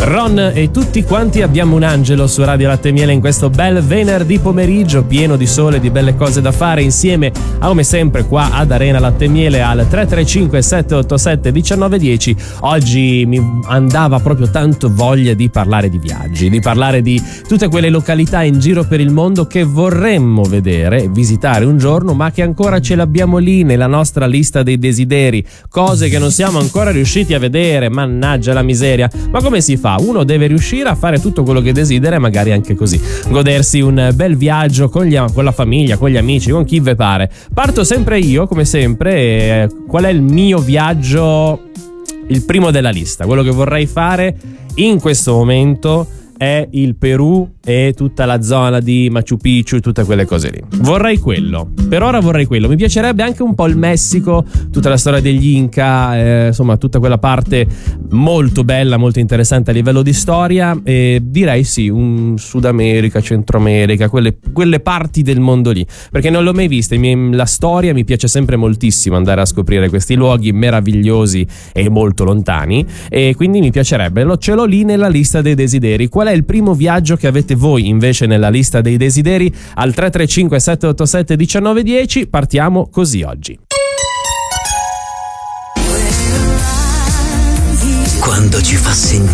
Ron e tutti quanti abbiamo un angelo su Radio Latte e Miele in questo bel venerdì pomeriggio pieno di sole e di belle cose da fare insieme a, come sempre, qua ad Arena Latte e Miele al 335 787 1910. Oggi mi andava proprio tanto voglia di parlare di viaggi, di parlare di tutte quelle località in giro per il mondo che vorremmo vedere, visitare un giorno, ma che ancora ce l'abbiamo lì nella nostra lista dei desideri, cose che non siamo ancora riusciti a vedere, mannaggia la miseria. Ma come si fa? Uno deve riuscire a fare tutto quello che desidera e magari anche così godersi un bel viaggio con la famiglia, con gli amici, con chi ve pare. Parto sempre io, come sempre. Qual è il mio viaggio? Il primo della lista, quello che vorrei fare in questo momento è il Perù e tutta la zona di Machu Picchu e tutte quelle cose lì. Vorrei quello, per ora vorrei quello. Mi piacerebbe anche un po' il Messico, tutta la storia degli Inca, insomma tutta quella parte molto bella, molto interessante a livello di storia, e direi sì, un Sud America, Centro America, quelle parti del mondo lì, perché non l'ho mai vista. La storia mi piace sempre moltissimo, andare a scoprire questi luoghi meravigliosi e molto lontani, e quindi mi piacerebbe, ce l'ho lì nella lista dei desideri. Qual è il primo viaggio che avete voi invece nella lista dei desideri? Al 335 787 1910. Partiamo così oggi. Quando ci fa sentire